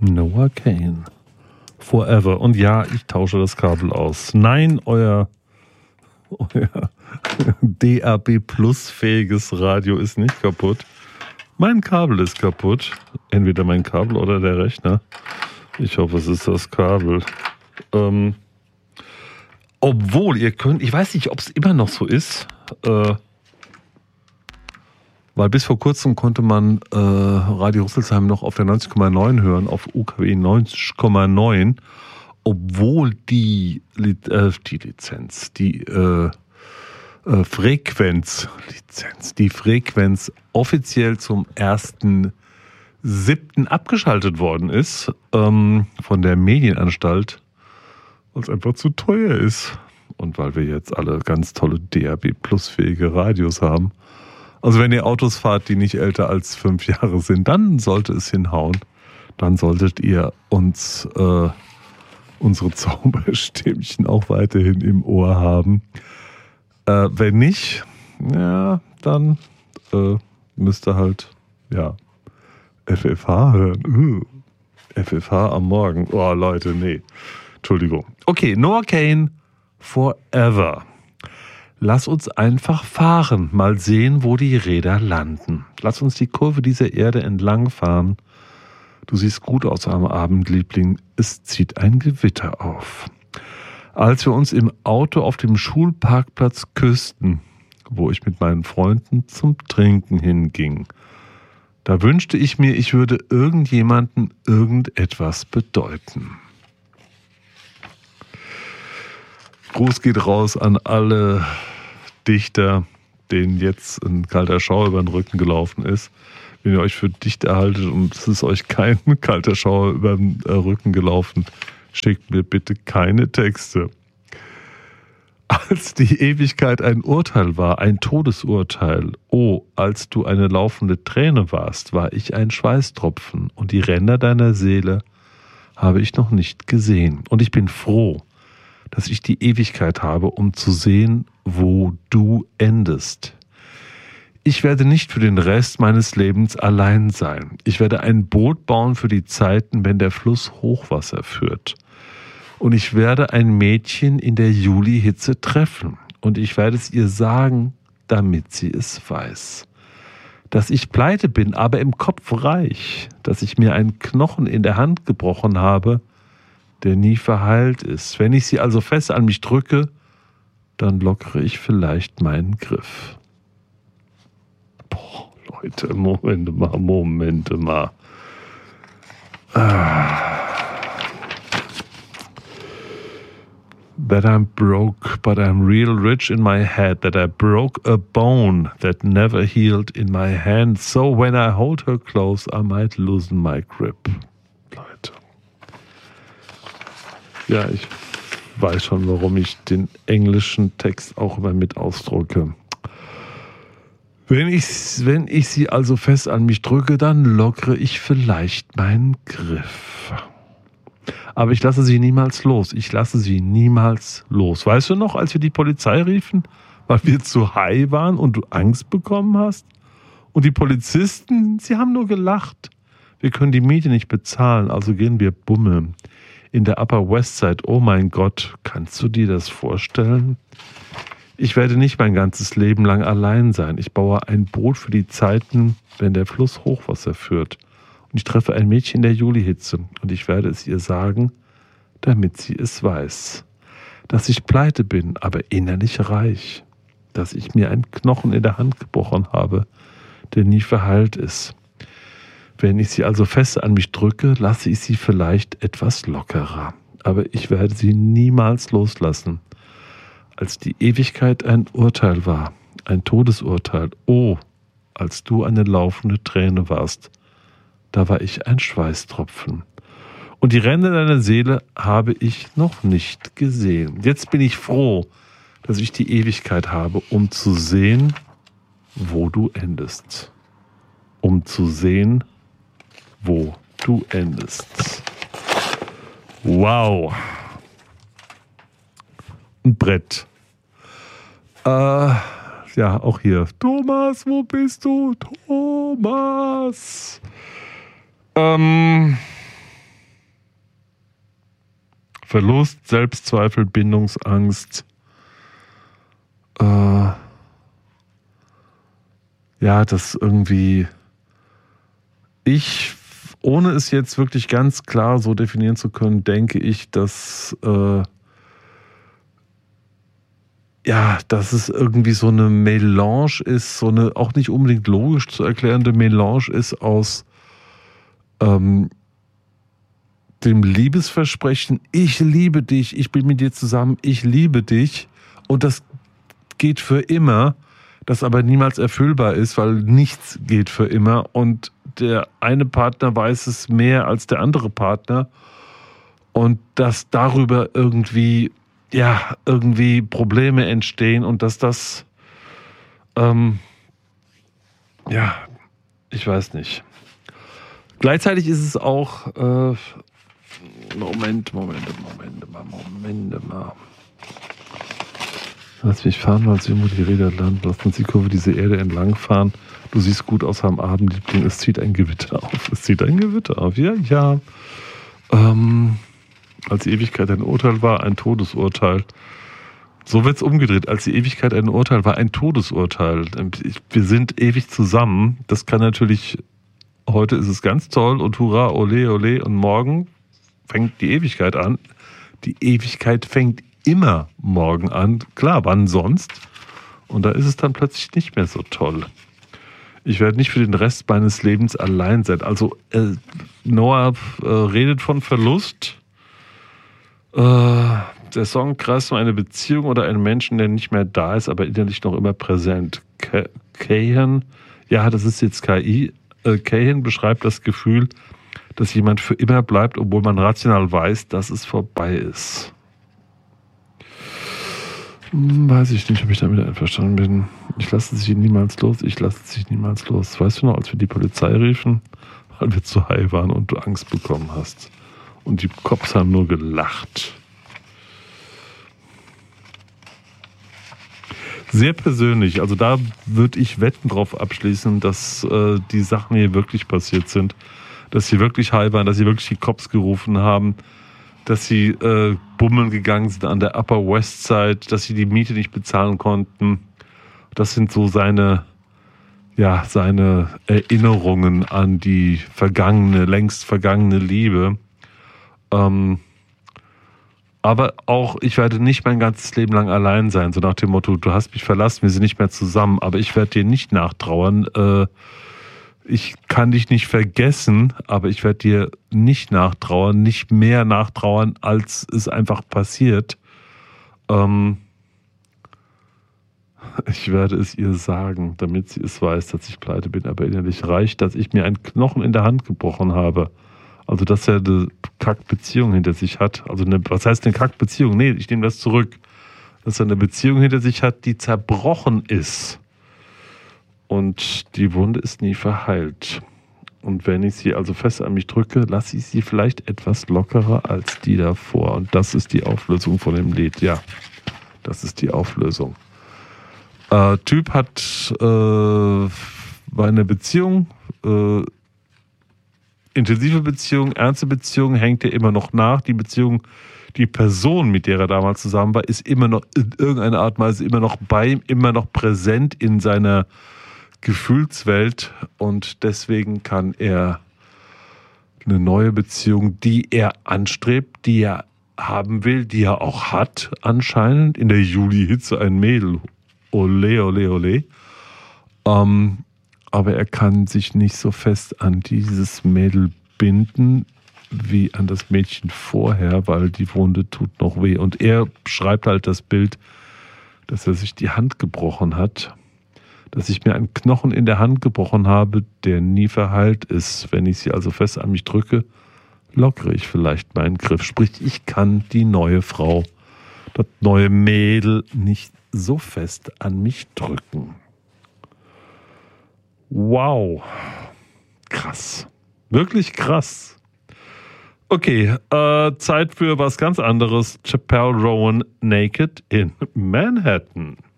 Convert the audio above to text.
Noah Kahan. Forever. Und ja, ich tausche das Kabel aus. Nein, euer DAB Plus fähiges Radio ist nicht kaputt. Mein Kabel ist kaputt. Entweder mein Kabel oder der Rechner. Ich hoffe, es ist das Kabel. Obwohl, ihr könnt, ich weiß nicht, ob es immer noch so ist, weil bis vor kurzem konnte man Radio Rüsselsheim noch auf der 90,9 hören, auf UKW 90,9, obwohl die Frequenz offiziell zum 1.7. abgeschaltet worden ist von der Medienanstalt, weil es einfach zu teuer ist und weil wir jetzt alle ganz tolle DAB-Plus-fähige Radios haben. Also wenn ihr Autos fahrt, die nicht älter als 5 Jahre sind, dann sollte es hinhauen. Dann solltet ihr uns unsere Zauberstämmchen auch weiterhin im Ohr haben. Wenn nicht, ja, dann müsst ihr halt, ja, FFH hören. FFH am Morgen. Oh, Leute, nee. Entschuldigung. Okay, Noah Kahan, Forever. Lass uns einfach fahren, mal sehen, wo die Räder landen. Lass uns die Kurve dieser Erde entlang fahren. Du siehst gut aus am Abend, Liebling. Es zieht ein Gewitter auf. Als wir uns im Auto auf dem Schulparkplatz küssten, wo ich mit meinen Freunden zum Trinken hinging, da wünschte ich mir, ich würde irgendjemandem irgendetwas bedeuten. Gruß geht raus an alle Dichter, denen jetzt ein kalter Schauer über den Rücken gelaufen ist. Wenn ihr euch für Dichter haltet und es ist euch kein kalter Schauer über den Rücken gelaufen, schickt mir bitte keine Texte. Als die Ewigkeit ein Urteil war, ein Todesurteil, oh, als du eine laufende Träne warst, war ich ein Schweißtropfen und die Ränder deiner Seele habe ich noch nicht gesehen. Und ich bin froh, dass ich die Ewigkeit habe, um zu sehen, wo du endest. Ich werde nicht für den Rest meines Lebens allein sein. Ich werde ein Boot bauen für die Zeiten, wenn der Fluss Hochwasser führt. Und ich werde ein Mädchen in der Julihitze treffen. Und ich werde es ihr sagen, damit sie es weiß. Dass ich pleite bin, aber im Kopf reich. Dass ich mir einen Knochen in der Hand gebrochen habe, der nie verheilt ist. Wenn ich sie also fest an mich drücke, dann lockere ich vielleicht meinen Griff. Boah, Leute, Momente mal. That I'm broke, but I'm real rich in my head. That I broke a bone that never healed in my hand. So when I hold her close, I might loosen my grip. Leute. Ja, ich weiß schon, warum ich den englischen Text auch immer mit ausdrucke. Wenn ich sie also fest an mich drücke, dann lockere ich vielleicht meinen Griff. Aber ich lasse sie niemals los. Weißt du noch, als wir die Polizei riefen, weil wir zu high waren und du Angst bekommen hast? Und die Polizisten, sie haben nur gelacht. Wir können die Miete nicht bezahlen, also gehen wir bummeln. In der Upper West Side, oh mein Gott, kannst du dir das vorstellen? Ich werde nicht mein ganzes Leben lang allein sein. Ich baue ein Boot für die Zeiten, wenn der Fluss Hochwasser führt. Und ich treffe ein Mädchen in der Julihitze und ich werde es ihr sagen, damit sie es weiß. Dass ich pleite bin, aber innerlich reich. Dass ich mir einen Knochen in der Hand gebrochen habe, der nie verheilt ist. Wenn ich sie also fest an mich drücke, lasse ich sie vielleicht etwas lockerer. Aber ich werde sie niemals loslassen. Als die Ewigkeit ein Urteil war, ein Todesurteil, oh, als du eine laufende Träne warst, da war ich ein Schweißtropfen. Und die Ränder deiner Seele habe ich noch nicht gesehen. Jetzt bin ich froh, dass ich die Ewigkeit habe, um zu sehen, wo du endest. Um zu sehen, wo du endest. Wow. Ein Brett. Ja, auch hier. Thomas, wo bist du? Thomas. Verlust, Selbstzweifel, Bindungsangst. Ja, das irgendwie ohne es jetzt wirklich ganz klar so definieren zu können, denke ich, dass dass es irgendwie so eine Melange ist, so eine auch nicht unbedingt logisch zu erklärende Melange ist aus dem Liebesversprechen, ich liebe dich, ich bin mit dir zusammen, ich liebe dich, und das geht für immer, das aber niemals erfüllbar ist, weil nichts geht für immer und der eine Partner weiß es mehr als der andere Partner und dass darüber irgendwie Probleme entstehen und dass das ich weiß nicht. Gleichzeitig ist es auch Moment mal. Lass mich fahren, weil es irgendwo die Räder landen. Lass uns die Kurve diese Erde entlang fahren. Du siehst gut aus am Abendliebling. Es zieht ein Gewitter auf. Ja. Als die Ewigkeit ein Urteil war, ein Todesurteil. So wird es umgedreht. Als die Ewigkeit ein Urteil war, ein Todesurteil. Wir sind ewig zusammen. Das kann natürlich, heute ist es ganz toll und hurra, ole, ole. Und morgen fängt die Ewigkeit an. Die Ewigkeit fängt immer morgen an. Klar, wann sonst? Und da ist es dann plötzlich nicht mehr so toll. Ich werde nicht für den Rest meines Lebens allein sein. Also Noah redet von Verlust. Der Song kreist um eine Beziehung oder einen Menschen, der nicht mehr da ist, aber innerlich noch immer präsent. Kahan, das ist jetzt KI. Kahan beschreibt das Gefühl, dass jemand für immer bleibt, obwohl man rational weiß, dass es vorbei ist. Weiß ich nicht, ob ich damit einverstanden bin. Ich lasse sich niemals los. Weißt du noch, als wir die Polizei riefen, weil wir zu high waren und du Angst bekommen hast? Und die Cops haben nur gelacht. Sehr persönlich, also da würde ich Wetten drauf abschließen, dass die Sachen hier wirklich passiert sind. Dass sie wirklich high waren, dass sie wirklich die Cops gerufen haben, dass sie bummeln gegangen sind an der Upper West Side, dass sie die Miete nicht bezahlen konnten. Das sind so seine Erinnerungen an die längst vergangene Liebe. Aber auch, ich werde nicht mein ganzes Leben lang allein sein, so nach dem Motto, du hast mich verlassen, wir sind nicht mehr zusammen, aber ich werde dir nicht nachtrauern. Ich kann dich nicht vergessen, aber ich werde dir nicht nachtrauern, nicht mehr nachtrauern, als es einfach passiert. Ich werde es ihr sagen, damit sie es weiß, dass ich pleite bin, aber innerlich reicht, dass ich mir einen Knochen in der Hand gebrochen habe. Also, dass er eine Kackbeziehung hinter sich hat. Also, was heißt eine Kackbeziehung? Nee, ich nehme das zurück. Dass er eine Beziehung hinter sich hat, die zerbrochen ist. Und die Wunde ist nie verheilt. Und wenn ich sie also fest an mich drücke, lasse ich sie vielleicht etwas lockerer als die davor. Und das ist die Auflösung von dem Lied. Ja, das ist die Auflösung. Typ war in einer Beziehung, intensive Beziehung, ernste Beziehung, hängt er immer noch nach. Die Beziehung, die Person, mit der er damals zusammen war, ist immer noch in irgendeiner Art und Weise immer noch bei ihm, immer noch präsent in seiner Gefühlswelt und deswegen kann er eine neue Beziehung, die er anstrebt, die er haben will, die er auch hat anscheinend, in der Juli-Hitze ein Mädel, ole, ole, ole, aber er kann sich nicht so fest an dieses Mädel binden wie an das Mädchen vorher, weil die Wunde tut noch weh und er beschreibt halt das Bild, dass er sich die Hand gebrochen hat, dass ich mir einen Knochen in der Hand gebrochen habe, der nie verheilt ist. Wenn ich sie also fest an mich drücke, lockere ich vielleicht meinen Griff. Sprich, ich kann die neue Frau, das neue Mädel nicht so fest an mich drücken. Wow. Krass. Wirklich krass. Okay, Zeit für was ganz anderes. Chappelle Rowan, Naked in Manhattan.